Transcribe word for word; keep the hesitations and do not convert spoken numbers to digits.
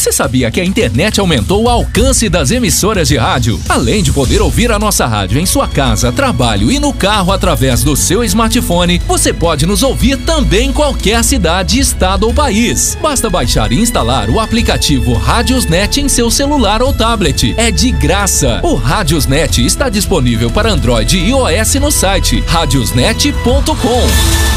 Você sabia que a internet aumentou o alcance das emissoras de rádio? Além de poder ouvir a nossa rádio em sua casa, trabalho e no carro através do seu smartphone, você pode nos ouvir também em qualquer cidade, estado ou país. Basta baixar e instalar o aplicativo Radiosnet em seu celular ou tablet. É de graça. O Radiosnet está disponível para Android e iOS no site radiosnet ponto com.